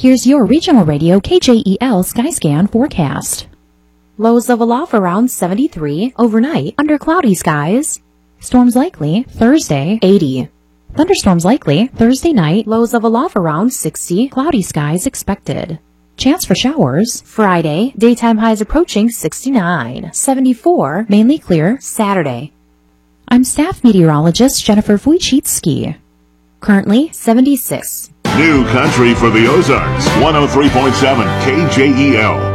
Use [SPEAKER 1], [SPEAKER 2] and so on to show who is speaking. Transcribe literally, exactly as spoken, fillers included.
[SPEAKER 1] Here's your regional radio K J E L Skyscan forecast. Lows level off around seventy-three. Overnight, under cloudy skies. Storms likely Thursday, eighty. Thunderstorms likely Thursday night. Lows level off around sixty. Cloudy skies expected. Chance for showers Friday. Daytime highs approaching sixty-nine. seventy-four. Mainly clear Saturday. I'm staff meteorologist Jennifer Wojcicki. Currently seventy-six.
[SPEAKER 2] New country for the Ozarks. one oh three point seven K J E L.